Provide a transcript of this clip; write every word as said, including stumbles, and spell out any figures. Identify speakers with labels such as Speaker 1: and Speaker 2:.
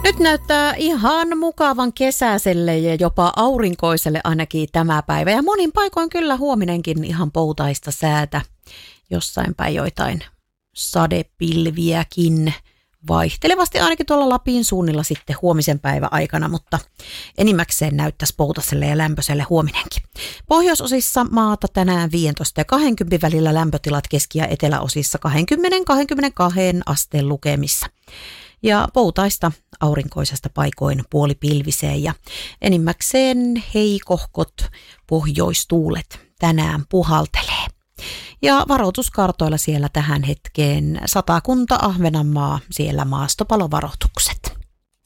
Speaker 1: Nyt näyttää ihan mukavan kesäiselle ja jopa aurinkoiselle ainakin tämä päivä. Ja monin paikoin kyllä huominenkin ihan poutaista säätä. Jossain päin joitain sadepilviäkin. Vaihtelevasti ainakin tuolla Lapin suunnilla sitten huomisen päivän aikana, mutta enimmäkseen näyttäisi poutaselle ja lämpöiselle huominenkin. Pohjoisosissa maata tänään viisitoista ja kaksikymmentä välillä lämpötilat keski- ja eteläosissa kaksikymmentä kaksikymmentäkaksi asteen lukemissa. Ja poutaista aurinkoisesta paikoin puolipilviseen ja enimmäkseen heikohkot pohjoistuulet tänään puhaltelee. Ja varoituskartoilla siellä tähän hetkeen Satakunta, Ahvenanmaa, siellä maastopalovaroitukset.